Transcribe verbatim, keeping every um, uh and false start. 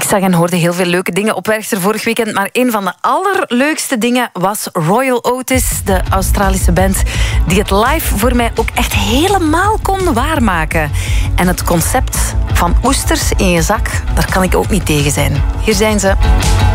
zag en hoorde heel veel leuke dingen op Werchter vorig weekend, maar een van de allerleukste dingen was Royal Otis, de Australische band, die het live voor mij ook echt helemaal kon waarmaken. En het concept van oesters in je zak, daar kan ik ook niet tegen zijn. Hier zijn ze.